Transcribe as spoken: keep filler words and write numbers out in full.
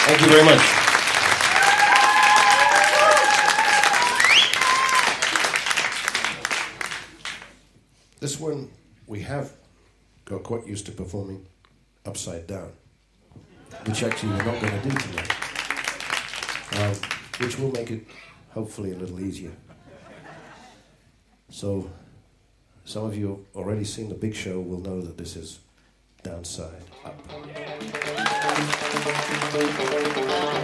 Thank you very much. This one we have got quite used to performing upside down, which actually we're not going to do tonight, um, which will make it hopefully a little easier. So some of you have already seen the big show will know that this is downside up.